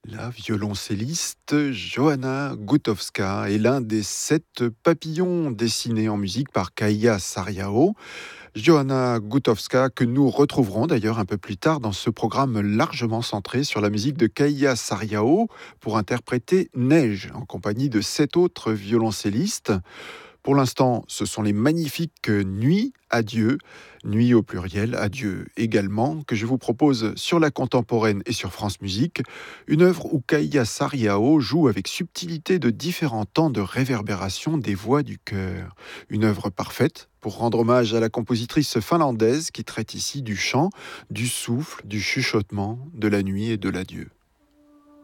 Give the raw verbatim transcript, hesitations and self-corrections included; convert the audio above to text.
La violoncelliste Johanna Gutowska est l'un des sept papillons dessinés en musique par Kaija Saariaho. Johanna Gutowska, que nous retrouverons d'ailleurs un peu plus tard dans ce programme largement centré sur la musique de Kaija Saariaho pour interpréter Neige en compagnie de sept autres violoncellistes. Pour l'instant, ce sont les magnifiques Nuits à Dieu, Nuits au pluriel, à Dieu également, que je vous propose sur la contemporaine et sur France Musique, une œuvre où Kaija Saariaho joue avec subtilité de différents temps de réverbération des voix du chœur. Une œuvre parfaite pour rendre hommage à la compositrice finlandaise qui traite ici du chant, du souffle, du chuchotement, de la nuit et de l'adieu.